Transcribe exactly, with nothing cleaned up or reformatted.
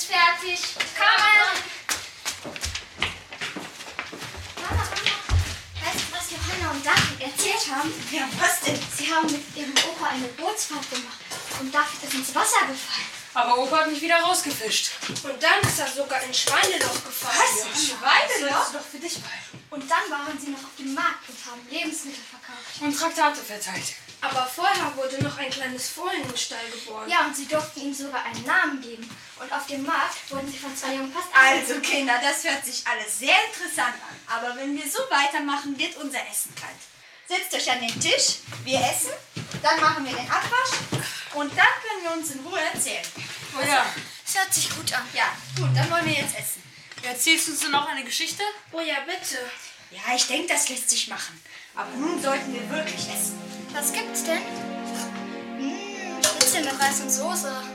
ist fertig. Kommen! Mama, Mama, weißt du, was Johanna und David erzählt haben? Ja, was denn? Sie haben mit ihrem Opa eine Bootsfahrt gemacht und David ist ins Wasser gefallen. Aber Opa hat mich wieder rausgefischt. Und dann ist er sogar in Schweineloch gefallen. Was? Ein Schweineloch? Das ist doch für dich bei. Und dann waren sie noch auf dem Markt und haben Lebensmittel verkauft. Und Traktate verteilt. Aber vorher wurde noch ein kleines Fohlen im Stall geboren. Ja, und sie durften ihm sogar einen Namen geben. Und auf dem Markt wurden sie von zwei Jungen fast Also Kinder, das hört sich alles sehr interessant an. Aber wenn wir so weitermachen, wird unser Essen kalt. Setzt euch an den Tisch, wir essen, dann machen wir den Abwasch und dann können wir uns in Ruhe erzählen. Oh ja. Das hört sich gut an. Ja, gut, dann wollen wir jetzt essen. Erzählst du uns denn noch eine Geschichte? Oh ja, bitte. Ja, ich denke, das lässt sich machen. Aber nun sollten wir wirklich essen. Was gibt's denn? Mmh, Schnitzel mit Reis und Soße.